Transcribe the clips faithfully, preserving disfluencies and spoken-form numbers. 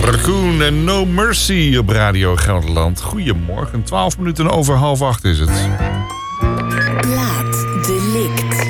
Raccoon en No Mercy op Radio Gelderland. Goedemorgen, twaalf minuten over half acht is het. Plaat Delict.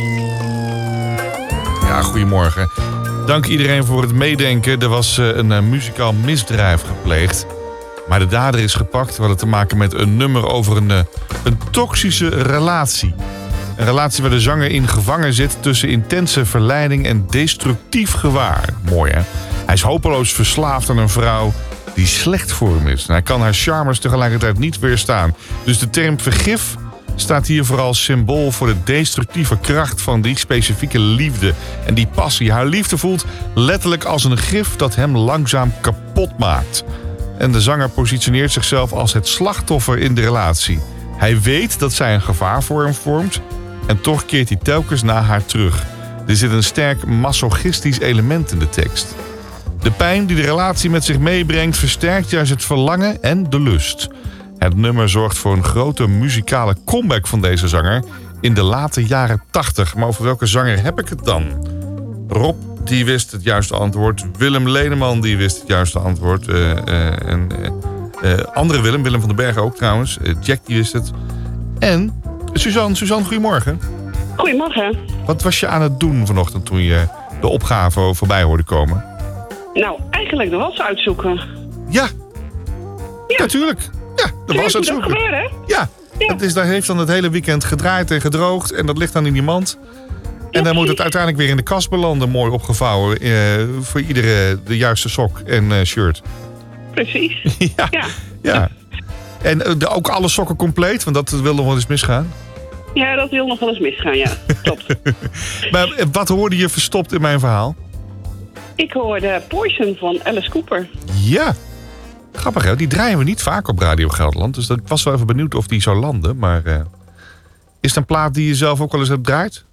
Ja, goedemorgen. Dank iedereen voor het meedenken. Er was uh, een uh, muzikaal misdrijf gepleegd. Maar de dader is gepakt. We hadden te maken met een nummer over een, uh, een toxische relatie. Een relatie waar de zanger in gevangen zit tussen intense verleiding en destructief gewaar. Mooi, hè? Hij is hopeloos verslaafd aan een vrouw die slecht voor hem is. En hij kan haar charmes tegelijkertijd niet weerstaan. Dus de term vergif staat hier vooral symbool voor de destructieve kracht van die specifieke liefde. En die passie. Haar liefde voelt letterlijk als een gif dat hem langzaam kapot maakt. En de zanger positioneert zichzelf als het slachtoffer in de relatie. Hij weet dat zij een gevaar voor hem vormt en toch keert hij telkens naar haar terug. Er zit een sterk masochistisch element in de tekst. De pijn die de relatie met zich meebrengt versterkt juist het verlangen en de lust. Het nummer zorgt voor een grote muzikale comeback van deze zanger in de late jaren tachtig. Maar over welke zanger heb ik het dan? Rob, die wist het juiste antwoord. Willem Leneman, die wist het juiste antwoord. Uh, uh, en uh, uh, andere Willem, Willem van den Berg ook trouwens. Uh, Jack, die wist het. En Suzanne, Suzanne, goedemorgen. Goedemorgen. Wat was je aan het doen vanochtend toen je de opgave voorbij hoorde komen? Nou, eigenlijk de was uitzoeken. Ja, ja. Natuurlijk. Ja, de was uitzoeken. Dat gebeuren, hè? Ja, ja. Het is, dat heeft dan het hele weekend gedraaid en gedroogd. En dat ligt dan in die mand. En ja, dan moet het uiteindelijk weer in de kast belanden. Mooi opgevouwen. Eh, voor iedere de juiste sok en uh, shirt. Precies. ja, ja. ja. En uh, de, ook alle sokken compleet, want dat wil nog wel eens misgaan. Ja, dat wil nog wel eens misgaan, ja. Klopt. Maar wat hoorde je verstopt in mijn verhaal? Ik hoorde Poison van Alice Cooper. Ja. Grappig, hè? Die draaien we niet vaak op Radio Gelderland. Dus ik was wel even benieuwd of die zou landen. Maar uh, is het een plaat die je zelf ook wel eens hebt gedraaid?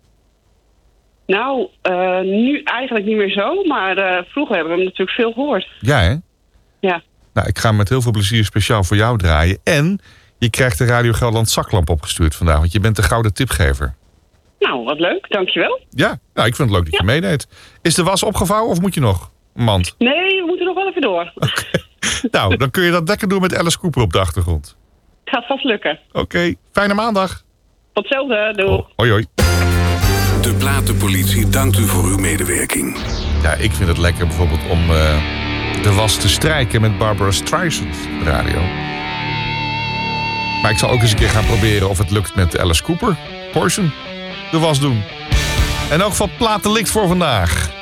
Nou, uh, nu eigenlijk niet meer zo. Maar uh, vroeger hebben we hem natuurlijk veel gehoord. Ja, hè? Ja. Nou, ik ga hem met heel veel plezier speciaal voor jou draaien. En je krijgt de Radio Gelderland zaklamp opgestuurd vandaag. Want je bent de gouden tipgever. Nou, wat leuk. Dankjewel. Ja, nou, ik vind het leuk dat ja. je meedeed. Is de was opgevouwen of moet je nog? Een mand? Nee, we moeten nog wel even door. Okay. Nou, dan kun je dat lekker doen met Alice Cooper op de achtergrond. Gaat vast lukken. Oké, okay. Fijne maandag. Tot hetzelfde. Doei. Oh, hoi hoi. De Platenpolitie dankt u voor uw medewerking. Ja, ik vind het lekker bijvoorbeeld om uh, de was te strijken met Barbara Streisand op de radio. Maar ik zal ook eens een keer gaan proberen of het lukt met Alice Cooper. Poison, de was doen. En ook van Platenlicht voor vandaag.